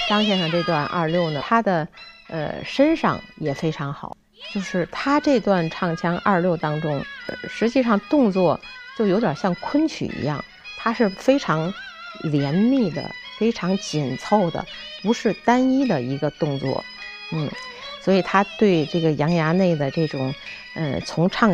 张先生这段二六呢，他的身上也非常好，就是他这段唱腔二六当中，实际上动作就有点像昆曲一样，它是非常连密的，非常紧凑的，不是单一的一个动作，所以他对这个杨衙内的这种从唱